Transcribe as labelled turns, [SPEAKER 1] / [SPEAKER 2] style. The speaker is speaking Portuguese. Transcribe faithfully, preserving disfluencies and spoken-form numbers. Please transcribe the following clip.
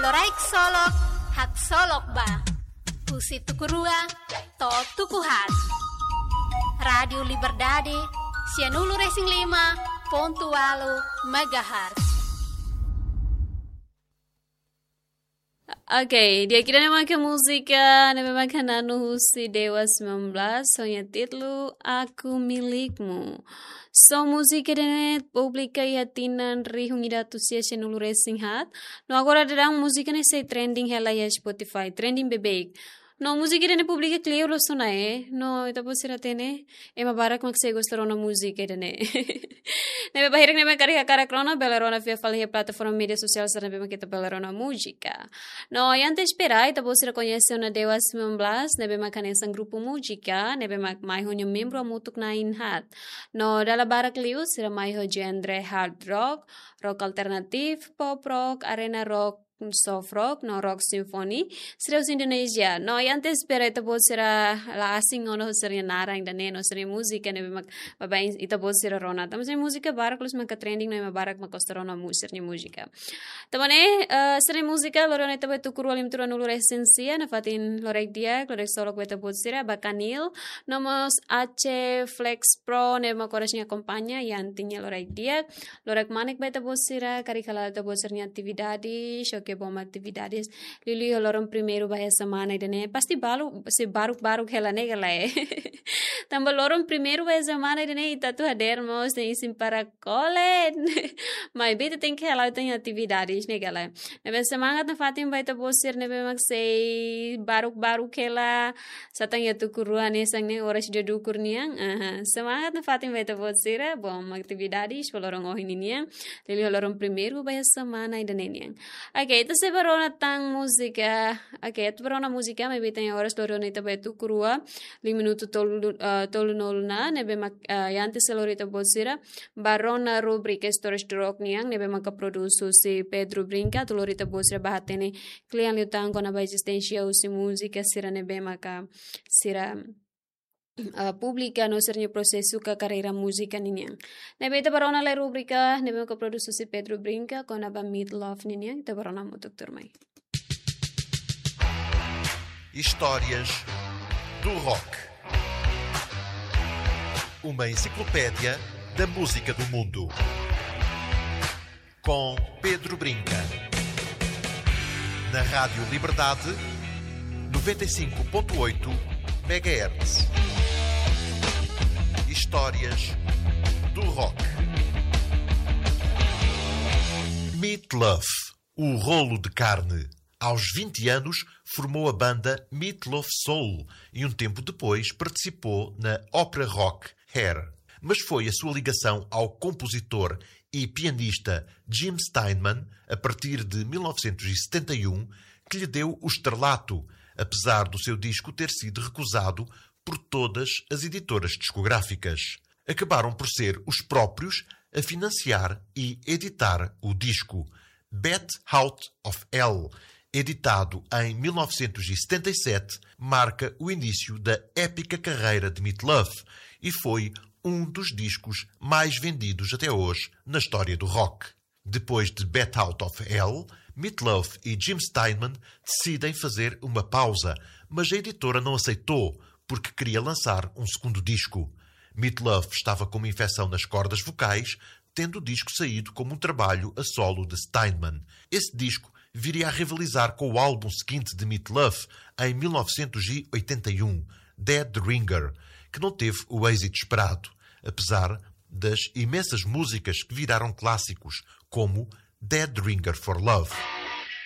[SPEAKER 1] Loraik solok, hak solok ba. Pusi tukurua, to tukuhat. Radio Liberdade, Cianulu Racing lima, pontualo, megahertz.
[SPEAKER 2] Okay, dia kira nama ke musika, nama makan anu si Dewa sembilan belas, soalnya titlu Aku Milikmu. So musika dene publika ya tinan rihung ida tusia Cianulu Racing hat. No agora derang musika ne sei trending hela ya Spotify, trending bebek. No música dene publica clear lo sunae, no ita posira tene, ema barak mak se gostaro na música dene. Nebe bahirik nebe kari hakara krona belarona via fali plataforma media social sana bema kita belarona música. No e antes esperar ita posira conhece na Dewa sembilan belas, nebe makan sang grupo música, nebe mak mai honyo membro amutuk na inhat. No dala barak liu sira mai ho genre hard rock, rock alternatif, pop rock, arena rock, soft rock, no rock symphony, será Indonesia. No, e antes espera ita pode será la asing ono seria narang dane no seria música ne mak babai ita pode será rona. Tamo seria música barak lus maka trending no ema barak mak ostarona música música. Tamane uh, seria música lorona ita betu kuru alim turun ulu esensia na fatin lorek dia, lorek solo ita pode será bacanil, nomos H Flex Pro ne mak orasnya kompanya yang tinya lorek dia, lorek manik beta pode será karikala ita pode sernya atividade, shoke bom atividades lili oloron primeiro vai essa semana idane pasti balu se baruk baruk hela nega lá é tamba loron primeiro vai essa semana idane ita tu hadermos tem sim para cole mas beta tem que ela tem atividades nega lá nebe semana ta fatim vai ta bosir nebe mak sei baruk baruk hela satang ya tu kuruane sang ne horas de du kurniang aha semana ta fatim vai ta bosir bom atividades lorong ohininya lili oloron primeiro vai essa semana idane niang okay ito se barona tang música, okay, ito barona música, may bitang oras lorona ito betu kurua, lim minuto tolu uh, tolu nol na, nebe mak uh, yante se lorita bosira, barona rubrica storage rock niyang, nebe makaproduso si Pedro Brinca, tu lorita bosira bahatene, kliyan liutang ko na ba existencia o si música sira nebe maka sira Uh, publica no ser processo ka carreira música ninha. Nebe ita barona la rubrica nebe ko produzo si Pedro Brinca con aba Meat Love ninha ita barona mo doktor mai.
[SPEAKER 3] Histórias do rock. Uma enciclopédia da música do mundo. Com Pedro Brinca. Na Rádio Liberdade noventa e cinco ponto oito megahertz. Histórias do rock. Meat Loaf, o rolo de carne. Aos vinte anos formou a banda Meat Loaf Soul e um tempo depois participou na ópera rock Hair. Mas foi a sua ligação ao compositor e pianista Jim Steinman, a partir de mil novecentos e setenta e um, que lhe deu o estrelato, apesar do seu disco ter sido recusado por todas as editoras discográficas. Acabaram por ser os próprios a financiar e editar o disco. Bat Out of Hell, editado em mil novecentos e setenta e sete, marca o início da épica carreira de Meat Loaf e foi um dos discos mais vendidos até hoje na história do rock. Depois de Bat Out of Hell, Meat Loaf e Jim Steinman decidem fazer uma pausa, mas a editora não aceitou porque queria lançar um segundo disco. Meat Loaf estava com uma infecção nas cordas vocais, tendo o disco saído como um trabalho a solo de Steinman. Esse disco viria a rivalizar com o álbum seguinte de Meat Loaf, em mil novecentos e oitenta e um, Dead Ringer, que não teve o êxito esperado, apesar das imensas músicas que viraram clássicos, como Dead Ringer for Love.